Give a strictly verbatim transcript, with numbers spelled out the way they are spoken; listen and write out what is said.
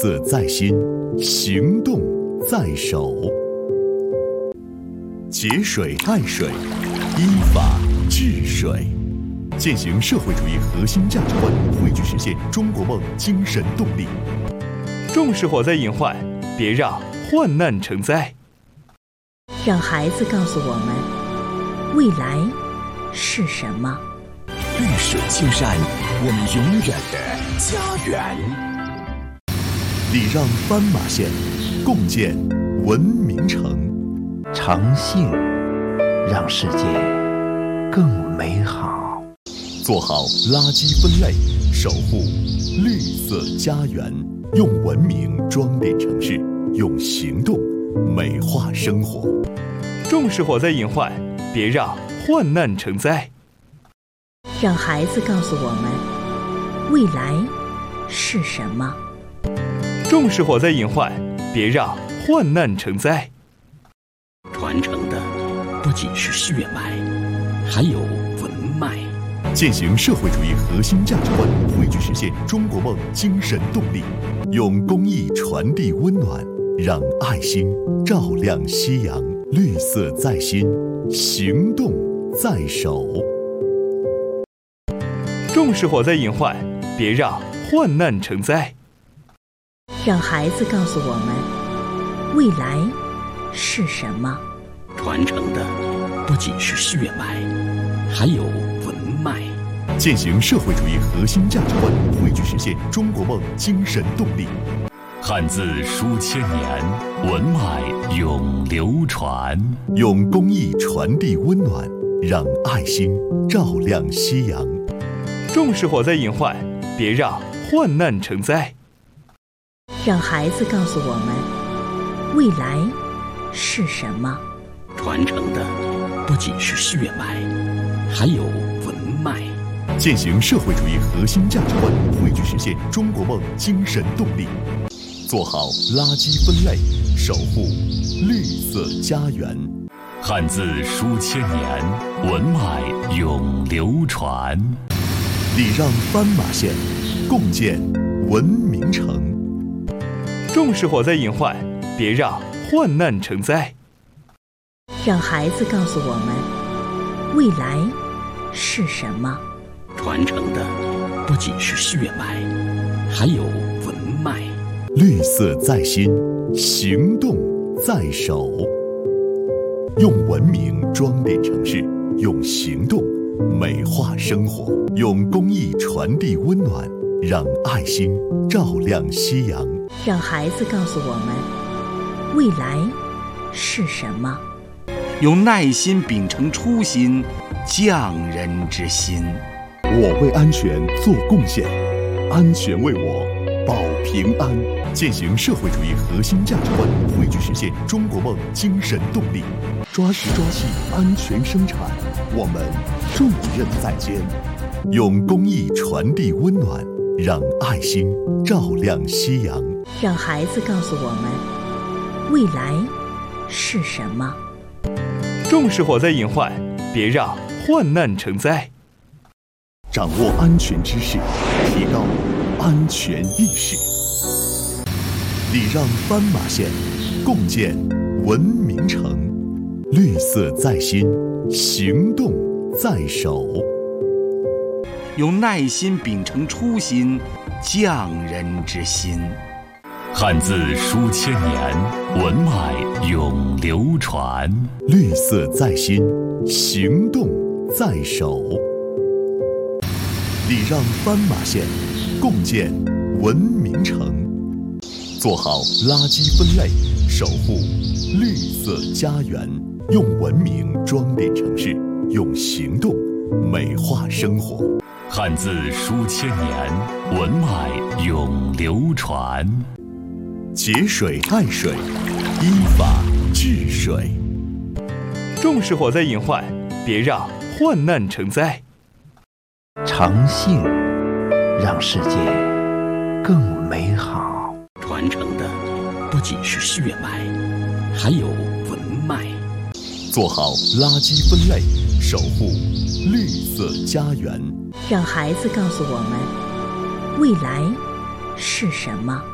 色在心，行动在手。节水爱水，依法治水，践行社会主义核心价值观，汇聚实现中国梦精神动力。 重视火灾隐患，别让患难成灾。 让孩子告诉我们，未来是什么？ 绿水青山，我们永远的家园。 礼让斑马线，共建文明城。 诚信，让世界更美好。 做好垃圾分类，守护绿色家园。用文明装点城市，用行动美化生活。 重视火灾隐患，别让患难成灾。 让孩子告诉我们，未来是什么？ 重视火灾隐患，别让患难成灾。 传承的不仅是血脉，还有文脉。 践行社会主义核心价值观，汇聚实现中国梦精神动力。用公益传递温暖，让爱心照亮夕阳。绿色在心，行动在手。 重视火灾隐患，别让患难成灾。 让孩子告诉我们，未来是什么？ 传承的不仅是血脉，还有文脉。 践行社会主义核心价值观，汇聚实现中国梦精神动力。 汉字书千年，文脉永流传。 用公益传递温暖，让爱心照亮夕阳。 重视火灾隐患，别让患难成灾。 让孩子告诉我们，未来是什么？ 传承的不仅是血脉，还有文脉。 践行社会主义核心价值观，汇聚实现中国梦精神动力。做好垃圾分类，守护绿色家园。 汉字书千年，文脉永流传。 礼让斑马线，共建文明城。 重视火灾隐患，别让患难成灾。 让孩子告诉我们，未来是什么？ 传承的不仅是血脉，还有文脉。 绿色在心，行动在手。用文明装点城市，用行动美化生活。用公益传递温暖，让爱心照亮夕阳。 让孩子告诉我们，未来是什么？ 用耐心秉承初心，匠人之心。 我为安全做贡献，安全为我保平安。践行社会主义核心价值观，汇聚实现中国梦精神动力。抓实抓细，安全生产，我们重任在肩。用公益传递温暖，让爱心照亮夕阳。 让孩子告诉我们，未来是什么？ 重视火灾隐患，别让患难成灾。 掌握安全知识，提高安全意识。礼让斑马线，共建文明城。绿色在心，行动在手。 用耐心秉承初心，匠人之心。 汉字书千年，文脉永流传。 绿色在心，行动在手。礼让斑马线，共建文明城。做好垃圾分类，守护绿色家园。用文明装点城市，用行动美化生活。 汉字书千年，文脉永流传。 节水爱水，依法治水。 重视火灾隐患，别让患难成灾。 诚信，让世界更美好。 传承的不仅是血脉，还有文脉。 做好垃圾分类，守护绿色家园。 让孩子告诉我们，未来是什么？